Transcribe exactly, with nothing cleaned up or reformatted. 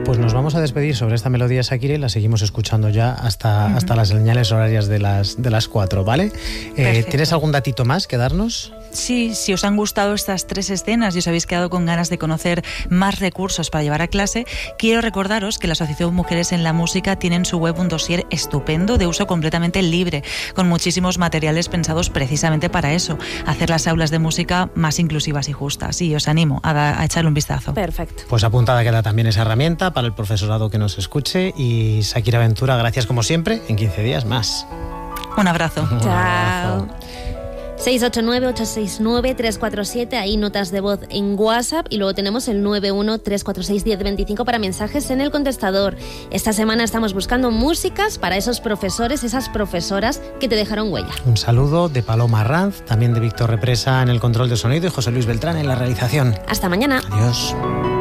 Pues nos vamos a despedir sobre esta melodía, Shakira, y la seguimos escuchando ya hasta, uh-huh. hasta las señales horarias de las, de las cuatro, ¿vale? Eh, ¿Tienes algún datito más que darnos? Sí, si os han gustado estas tres escenas y os habéis quedado con ganas de conocer más recursos para llevar a clase, quiero recordaros que la Asociación Mujeres en la Música tiene en su web un dossier estupendo de uso completamente libre, con muchísimos materiales pensados precisamente para eso, hacer las aulas de música más inclusivas y justas. Y os animo a, a echarle un vistazo. Perfecto. Pues apuntada queda también esa herramienta para el profesorado que nos escuche. Y Shakira Ventura, gracias como siempre, en quince días más. Un abrazo. Un Chao. abrazo. seis ocho nueve, ocho seis nueve, tres cuatro siete, ahí notas de voz en WhatsApp, y luego tenemos el nueve uno, tres cuatro seis, uno cero dos cinco para mensajes en el contestador. Esta semana estamos buscando músicas para esos profesores, esas profesoras que te dejaron huella. Un saludo de Paloma Arranz, también de Víctor Represa en el control de sonido y José Luis Beltrán en la realización. Hasta mañana. Adiós.